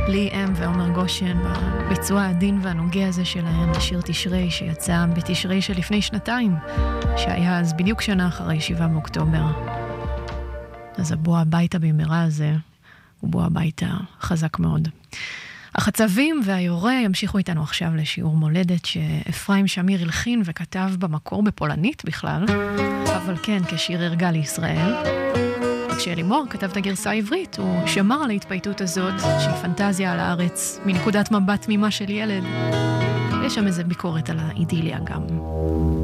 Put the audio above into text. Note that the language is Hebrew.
לי אם ועומר גושן בביצוע העדין והנוגע הזה שלהם לשיר תשרי שיצא בתשרי שלפני שנתיים, שהיה אז בדיוק שנה אחרי 7 באוקטובר. אז הבוא הביתה במהרה הזה הוא בוא הביתה חזק מאוד. החצבים והיורה ימשיכו איתנו עכשיו לשיעור מולדת שאפרים שמיר הלחין וכתב במקור בפולנית בכלל, אבל כן כשיר ערגה לישראל. כשאלימור כתב את הגרסה העברית, הוא שמר על ההתפייטות הזאת, שהיא פנטזיה על הארץ, מנקודת מבט תמימה של ילד. יש שם איזה ביקורת על האידיליה גם.